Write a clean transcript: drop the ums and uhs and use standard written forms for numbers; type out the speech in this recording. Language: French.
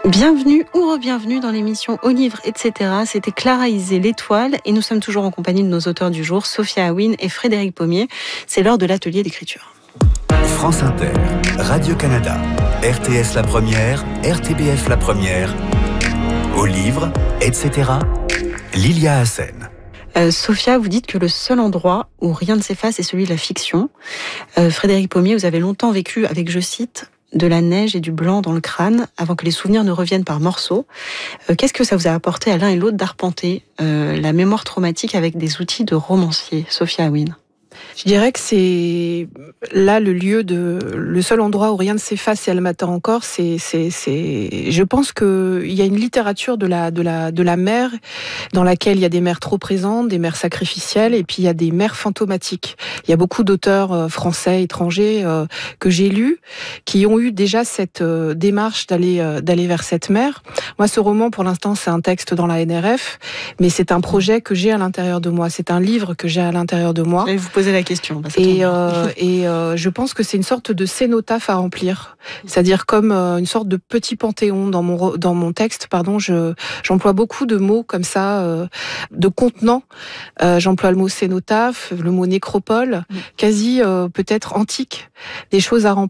Bienvenue ou re-bienvenue dans l'émission Au livre, etc. C'était Clara Isé, l'Étoile, et nous sommes toujours en compagnie de nos auteurs du jour, Sophia Aouine et Frédéric Pommier. C'est l'heure de l'atelier d'écriture. France Inter, Radio-Canada, RTS La Première, RTBF La Première, Au livre, etc. Lilia Hassen. Sophia, vous dites que le seul endroit où rien ne s'efface est celui de la fiction. Frédéric Pommier, vous avez longtemps vécu avec, je cite, de la neige et du blanc dans le crâne avant que les souvenirs ne reviennent par morceaux. Qu'est-ce que ça vous a apporté à l'un et l'autre d'arpenter la mémoire traumatique avec des outils de romancier, Sophia Aouine? Je dirais que c'est là le seul endroit où rien ne s'efface et elle m'attend encore. Je pense que il y a une littérature de la mer dans laquelle il y a des mers trop présentes, des mers sacrificielles, et puis il y a des mers fantomatiques. Il y a beaucoup d'auteurs français, étrangers que j'ai lus qui ont eu déjà cette démarche d'aller vers cette mer. Moi, ce roman, pour l'instant, c'est un texte dans la NRF, mais c'est un projet que j'ai à l'intérieur de moi. C'est un livre que j'ai à l'intérieur de moi. Je vais vous poser la question. Je pense que c'est une sorte de cénotaphe à remplir, c'est-à-dire comme une sorte de petit panthéon dans mon texte. J'emploie beaucoup de mots comme ça, de contenants. J'emploie le mot cénotaphe, le mot nécropole, quasi peut-être antique, des choses à remplir.